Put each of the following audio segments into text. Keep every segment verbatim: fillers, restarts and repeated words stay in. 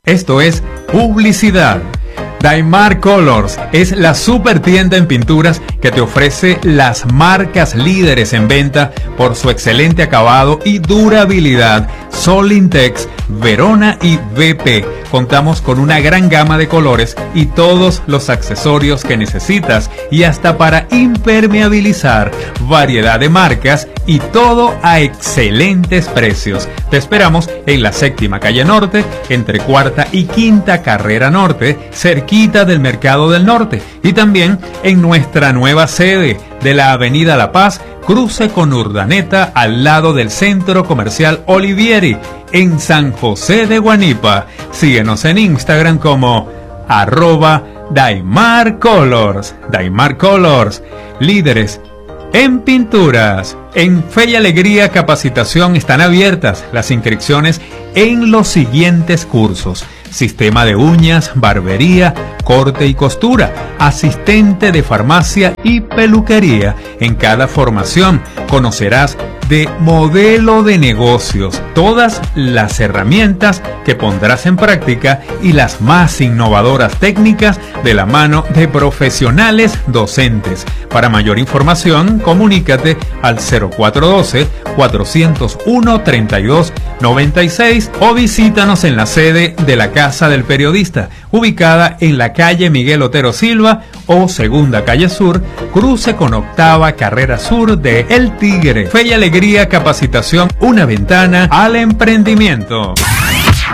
Esto es publicidad. Daimar Colors es la super tienda en pinturas que te ofrece las marcas líderes en venta por su excelente acabado y durabilidad. Solintex, Verona y V P. Contamos con una gran gama de colores y todos los accesorios que necesitas, y hasta para impermeabilizar. Variedad de marcas y todo a excelentes precios. Te esperamos en la séptima calle norte, entre cuarta y quinta carrera norte, cerquita del Mercado del Norte, y también en nuestra nueva sede de la Avenida La Paz, cruce con Urdaneta, al lado del Centro Comercial Olivieri, en San José de Guanipa. Síguenos en Instagram como arroba Daimar Colors. Daimar Colors, líderes en pinturas. En Fe y Alegría Capacitación están abiertas las inscripciones en los siguientes cursos: sistema de uñas, barbería, corte y costura, asistente de farmacia y peluquería. En cada formación conocerás de modelo de negocios, todas las herramientas que pondrás en práctica y las más innovadoras técnicas de la mano de profesionales docentes. Para mayor información, comunícate al cero cuatro uno dos, cuatro cero uno, tres dos nueve seis o visítanos en la sede de la Casa del Periodista, ubicada en la calle Miguel Otero Silva o Segunda Calle Sur, cruce con Octava Carrera Sur de El Tigre. Fe y Alegría Capacitación, una ventana al emprendimiento.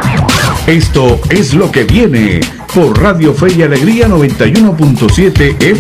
Esto es lo que viene por Radio Fe y Alegría noventa y uno punto siete F